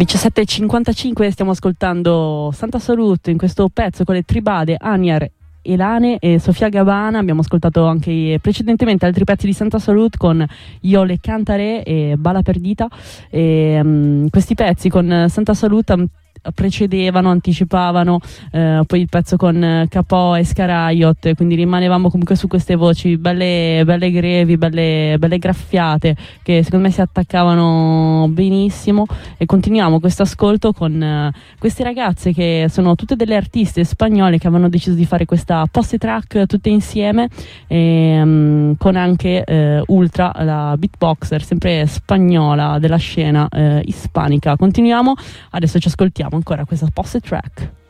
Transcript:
17:55, stiamo ascoltando Santa Salute in questo pezzo con le Tribade, Aniar, Elane e Sofia Gabana. Abbiamo ascoltato anche precedentemente altri pezzi di Santa Salute con Io le Cantare e Bala Perdita, e questi pezzi con Santa Salute precedevano, anticipavano poi il pezzo con Capò e Scaraiot, quindi rimanevamo comunque su queste voci belle grevi, belle graffiate, che secondo me si attaccavano benissimo. E continuiamo questo ascolto con queste ragazze che sono tutte delle artiste spagnole che avevano deciso di fare questa post track tutte insieme, e con anche Ultra, la beatboxer sempre spagnola della scena ispanica. Continuiamo, adesso ci ascoltiamo ancora questa post track.